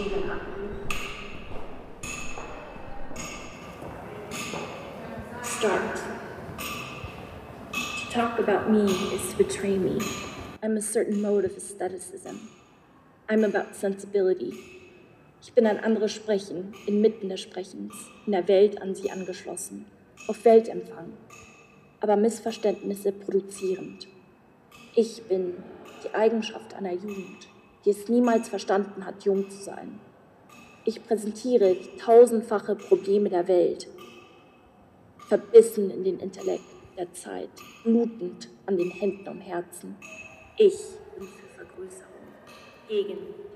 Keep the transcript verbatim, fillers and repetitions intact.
Stephen Hawking. Start. To talk about me is to betray me. I'm a certain mode of aestheticism. I'm about sensibility. Ich bin ein anderes Sprechen, inmitten des Sprechens, in der Welt an sie angeschlossen, auf Weltempfang, aber Missverständnisse produzierend. Ich bin die Eigenschaft einer Jugend, die es niemals verstanden hat, jung zu sein. Ich präsentiere die tausendfache Probleme der Welt, verbissen in den Intellekt der Zeit, blutend an den Händen und Herzen. Ich bin für Vergrößerung, gegen